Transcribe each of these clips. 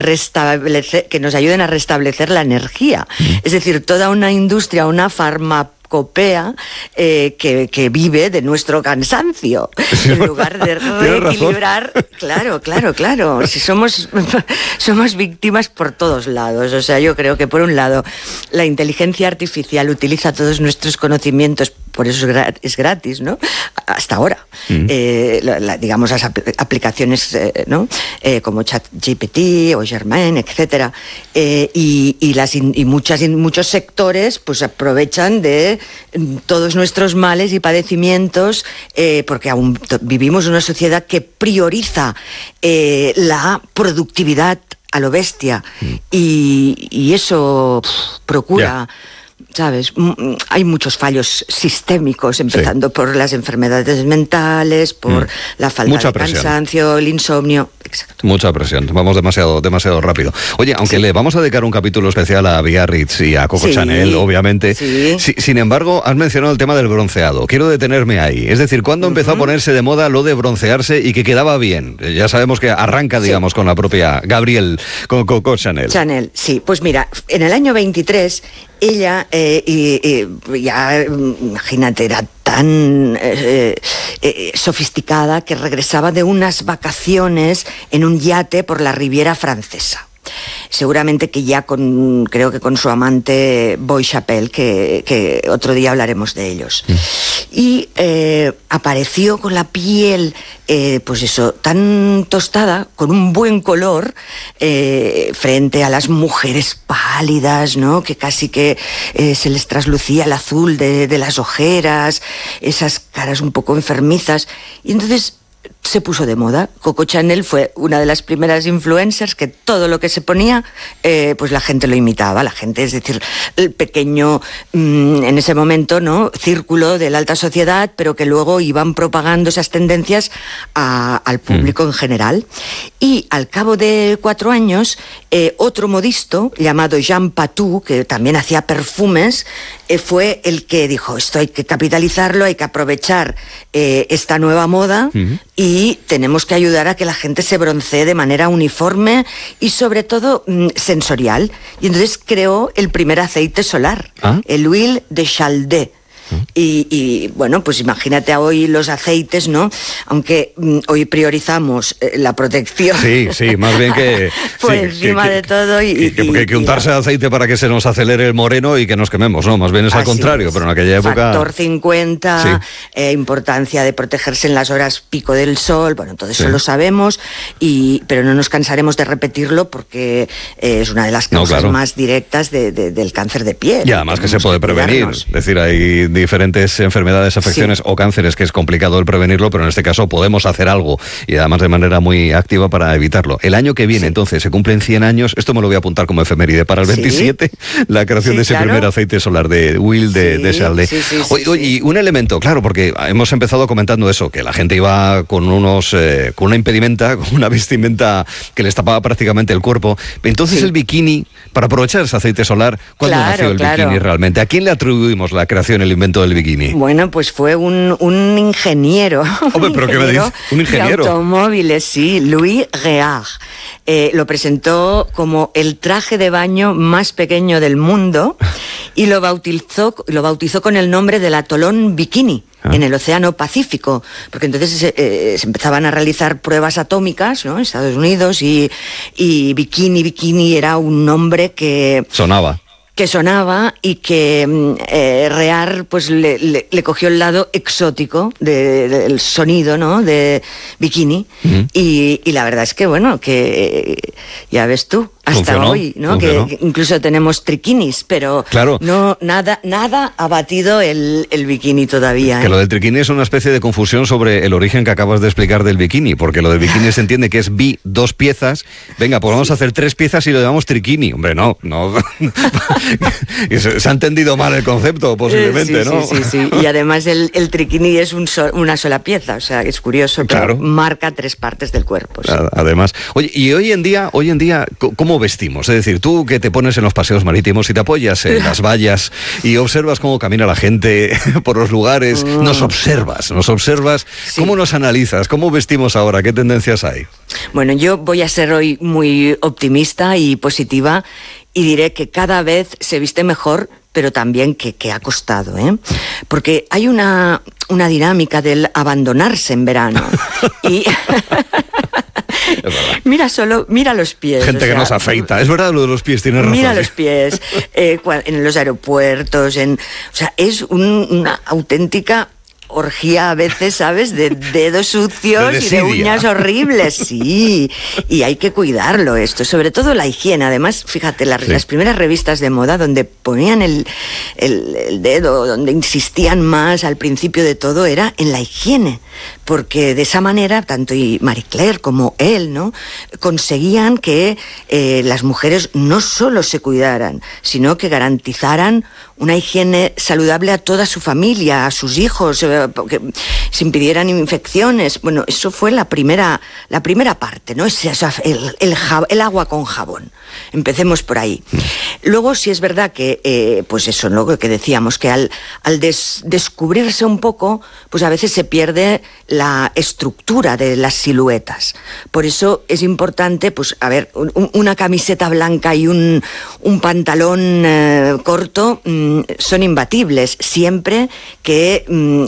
que nos ayuden a restablecer la energía. Es decir, toda una industria, una farmacopea que vive de nuestro cansancio, en lugar de reequilibrar. Claro. Si somos víctimas por todos lados. O sea, yo creo que por un lado la inteligencia artificial utiliza todos nuestros conocimientos, por eso es gratis, ¿no? Hasta ahora. Digamos, las aplicaciones, ¿no? Como ChatGPT o Germain, etcétera. Y muchos sectores pues aprovechan de todos nuestros males y padecimientos, porque aún vivimos en una sociedad que prioriza la productividad a lo bestia, y eso procura... ¿Sabes? Hay muchos fallos sistémicos, empezando por las enfermedades mentales, por la falta de cansancio, el insomnio. Exacto. Mucha presión, vamos demasiado rápido. Oye, aunque le vamos a dedicar un capítulo especial a Biarritz y a Coco Chanel, obviamente, sin embargo, has mencionado el tema del bronceado. Quiero detenerme ahí. Es decir, ¿cuándo empezó a ponerse de moda lo de broncearse y que quedaba bien? Ya sabemos que arranca, digamos, con la propia Gabrielle, con Coco Chanel. Chanel, sí. Pues mira, en el año 23... ella, ya, imagínate, era tan sofisticada que regresaba de unas vacaciones en un yate por la Riviera Francesa. Seguramente que ya creo que con su amante Boy Chappelle, que otro día hablaremos de ellos. Y apareció con la piel, pues eso, tan tostada, con un buen color, frente a las mujeres pálidas, ¿no? Que casi que se les traslucía el azul de las ojeras, esas caras un poco enfermizas. Y entonces se puso de moda. Coco Chanel fue una de las primeras influencers que todo lo que se ponía, pues la gente lo imitaba. La gente, es decir, el pequeño, en ese momento, ¿no?, círculo de la alta sociedad, pero que luego iban propagando esas tendencias al público en general. Y al cabo de 4 años, otro modisto llamado Jean Patou, que también hacía perfumes, fue el que dijo: esto hay que capitalizarlo, hay que aprovechar esta nueva moda, y tenemos que ayudar a que la gente se broncee de manera uniforme y sobre todo sensorial. Y entonces creó el primer aceite solar, el Huile de Chaldée. Y bueno, pues imagínate hoy los aceites, ¿no? Aunque hoy priorizamos la protección. Sí, más bien que... por encima de todo. Que untarse aceite para que se nos acelere el moreno y que nos quememos, ¿no? Más bien es al contrario, pero en aquella época... Factor 50, importancia de protegerse en las horas pico del sol, bueno, todo eso lo sabemos, pero no nos cansaremos de repetirlo porque es una de las causas más directas del cáncer de piel. Y además que se puede prevenir, es decir, hay diferentes enfermedades, afecciones o cánceres que es complicado el prevenirlo, pero en este caso podemos hacer algo, y además de manera muy activa, para evitarlo. El año que viene, entonces, se cumplen 100 años, esto me lo voy a apuntar como efeméride para el 27, la creación de ese primer aceite solar de Huile de Chaldée. Oye, y un elemento, claro, porque hemos empezado comentando eso, que la gente iba con con una impedimenta, con una vestimenta que les tapaba prácticamente el cuerpo. Entonces el bikini, para aprovechar ese aceite solar, ¿cuándo nació el bikini realmente? ¿A quién le atribuimos la creación, el invento del bikini? Bueno, pues fue un ingeniero. Hombre, ¿pero qué me dices? ¿Un ingeniero? De automóviles, sí, Louis Réard. Lo presentó como el traje de baño más pequeño del mundo y lo bautizó con el nombre del atolón Bikini, en el Océano Pacífico, porque entonces se empezaban a realizar pruebas atómicas, ¿no?, en Estados Unidos, y Bikini era un nombre que sonaba y que Réard pues le cogió el lado exótico del sonido, ¿no?, de bikini, y la verdad es que, bueno, que ya ves tú, hasta hoy, ¿no?, que incluso tenemos triquinis, pero no, nada ha batido el bikini todavía. Que lo del triquini es una especie de confusión sobre el origen que acabas de explicar del bikini, porque lo del bikini se entiende que es 2 piezas, venga, pues vamos a hacer 3 piezas y lo llamamos triquini. Hombre, no. Se ha entendido mal el concepto, posiblemente, ¿no? Sí. Y además el triquini es una sola pieza, o sea, es curioso, pero marca 3 partes del cuerpo. Sí. Además. Oye, y hoy en día, ¿cómo ¿cómo vestimos? Es decir, tú que te pones en los paseos marítimos y te apoyas en las vallas y observas cómo camina la gente por los lugares, nos observas. Sí. ¿Cómo nos analizas? ¿Cómo vestimos ahora? ¿Qué tendencias hay? Bueno, yo voy a ser hoy muy optimista y positiva y diré que cada vez se viste mejor, pero también que ha costado, ¿eh? Porque hay una dinámica del abandonarse en verano. Y mira los pies. Gente que nos afeita. Es verdad lo de los pies, tienes razón. Mira los pies, en los aeropuertos, es una auténtica orgía a veces, ¿sabes? De dedos sucios y de uñas horribles, sí. Y hay que cuidarlo esto, sobre todo la higiene. Además, fíjate, las primeras revistas de moda donde ponían el dedo, donde insistían más al principio de todo, era en la higiene. Porque de esa manera, tanto Marie Claire como él, ¿no?, conseguían que las mujeres no solo se cuidaran, sino que garantizaran una higiene saludable a toda su familia, a sus hijos, que se impidieran infecciones. Bueno, eso fue la primera parte, ¿no? El agua con jabón. Empecemos por ahí. Luego, sí es verdad que, pues eso, ¿no?, que decíamos, que al descubrirse un poco, pues a veces se pierde la estructura de las siluetas. Por eso es importante, pues, a ver, una camiseta blanca y un pantalón corto son imbatibles, siempre que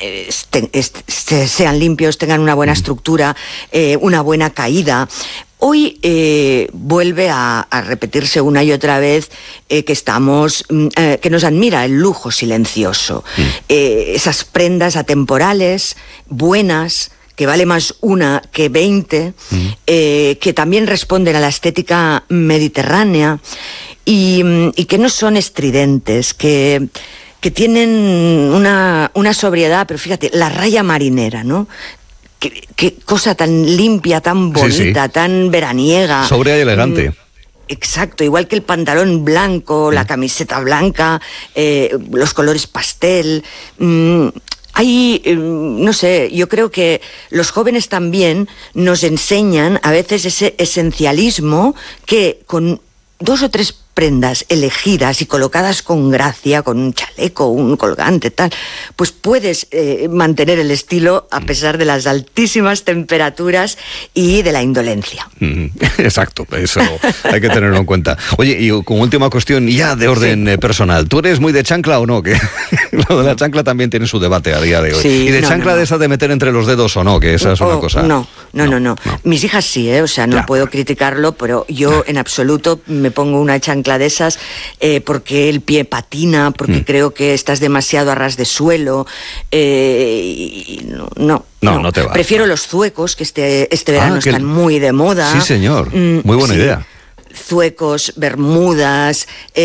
sean limpios, tengan una buena estructura, una buena caída. Hoy vuelve a repetirse una y otra vez que nos admira el lujo silencioso. Esas prendas atemporales, buenas, que vale más una que 20, que también responden a la estética mediterránea y que no son estridentes, que tienen una sobriedad, pero fíjate, la raya marinera, ¿no? Qué cosa tan limpia, tan bonita, sí. Tan veraniega. Sobria y elegante. Exacto, igual que el pantalón blanco, la camiseta blanca, los colores pastel. No sé, yo creo que los jóvenes también nos enseñan a veces ese esencialismo que con 2 o 3 prendas elegidas y colocadas con gracia, con un chaleco, un colgante, tal, pues puedes mantener el estilo a pesar de las altísimas temperaturas y de la indolencia. Exacto, eso hay que tenerlo en cuenta. Oye, y como última cuestión, ya de orden personal, ¿tú eres muy de chancla o no? Que lo de la chancla también tiene su debate a día de hoy. Sí, ¿y de chancla de esa de meter entre los dedos o no? Que esa es una cosa... No. Mis hijas sí, o sea, no puedo criticarlo, pero yo en absoluto me pongo una chancla de esas porque el pie patina, porque creo que estás demasiado a ras de suelo, y no te va. Prefiero los zuecos, que este verano están muy de moda. Sí, señor, muy buena idea. Zuecos, bermudas,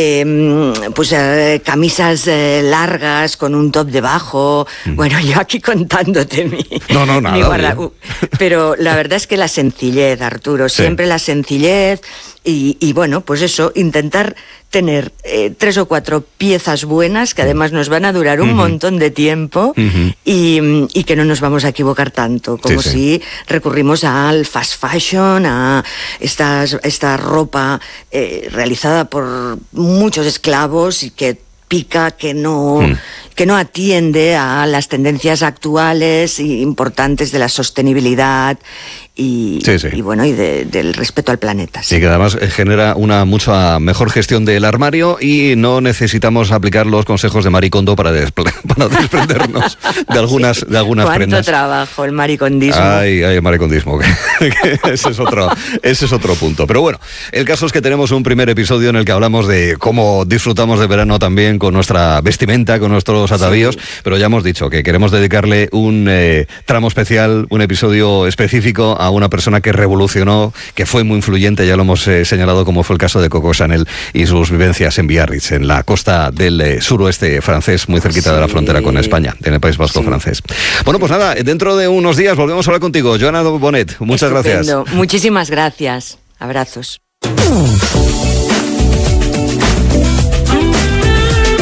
camisas largas con un top debajo. Bueno, yo aquí contándote mi nada. Pero la verdad es que la sencillez, Arturo, siempre la sencillez. Y bueno, pues eso, intentar tener 3 o 4 piezas buenas que además nos van a durar un montón de tiempo y que no nos vamos a equivocar tanto, como si recurrimos al fast fashion, a esta ropa realizada por muchos esclavos y que pica, que no atiende a las tendencias actuales e importantes de la sostenibilidad y bueno, y del respeto al planeta. Sí, que además genera una mucha mejor gestión del armario y no necesitamos aplicar los consejos de Marie Kondo para desprendernos de algunas prendas. ¿Cuánto trabajo el maricondismo? Ay, el maricondismo. Ese es otro punto. Pero bueno, el caso es que tenemos un primer episodio en el que hablamos de cómo disfrutamos de verano también con nuestra vestimenta, con nuestros atavíos, pero ya hemos dicho que queremos dedicarle un tramo especial, un episodio específico a una persona que revolucionó, que fue muy influyente, ya lo hemos señalado, como fue el caso de Coco Chanel y sus vivencias en Biarritz, en la costa del suroeste francés, muy cerquita de la frontera con España, en el País Vasco francés. Bueno, pues nada, dentro de unos días volvemos a hablar contigo. Joana Bonet, muchas gracias. Muchísimas gracias. Abrazos.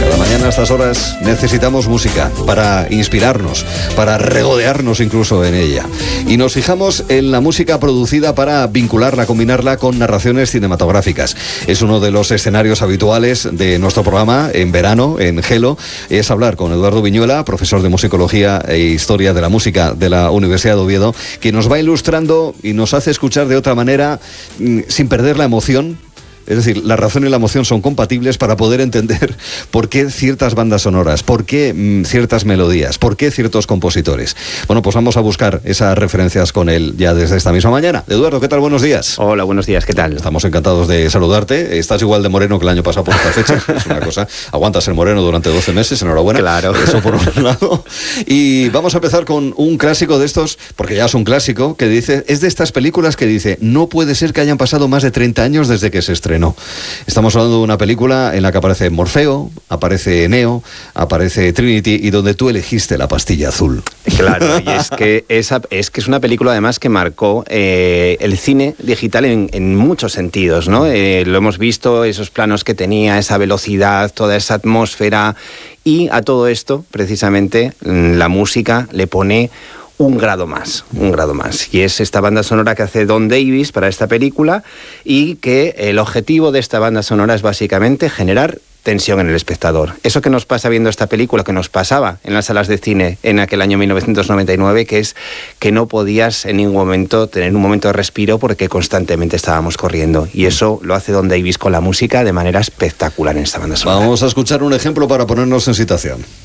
Cada mañana a estas horas necesitamos música para inspirarnos, para regodearnos incluso en ella. Y nos fijamos en la música producida para vincularla, combinarla con narraciones cinematográficas. Es uno de los escenarios habituales de nuestro programa en verano, en Gelo, es hablar con Eduardo Viñuela, profesor de musicología e historia de la música de la Universidad de Oviedo, que nos va ilustrando y nos hace escuchar de otra manera, sin perder la emoción. Es decir, la razón y la emoción son compatibles para poder entender por qué ciertas bandas sonoras, por qué ciertas melodías, por qué ciertos compositores. Bueno, pues vamos a buscar esas referencias con él ya desde esta misma mañana. Eduardo, ¿qué tal? Buenos días. Hola, buenos días, ¿qué tal? Estamos encantados de saludarte. Estás igual de moreno que el año pasado por esta fecha. Es una cosa. Aguantas ser moreno durante 12 meses, enhorabuena. Claro. Eso por un lado. Y vamos a empezar con un clásico de estos, porque ya es un clásico, que dice, es de estas películas que dice, no puede ser que hayan pasado más de 30 años desde que se estrenó. Estamos hablando de una película en la que aparece Morfeo, aparece Neo, aparece Trinity y donde tú elegiste la pastilla azul. Claro, y es que es una película además que marcó el cine digital en muchos sentidos, ¿no? Lo hemos visto, esos planos que tenía, esa velocidad, toda esa atmósfera, y a todo esto, precisamente, la música le pone un grado más. Y es esta banda sonora que hace Don Davis para esta película, y que el objetivo de esta banda sonora es básicamente generar tensión en el espectador. Eso que nos pasa viendo esta película, que nos pasaba en las salas de cine en aquel año 1999, que es que no podías en ningún momento tener un momento de respiro porque constantemente estábamos corriendo. Y eso lo hace Don Davis con la música de manera espectacular en esta banda sonora. Vamos a escuchar un ejemplo para ponernos en situación.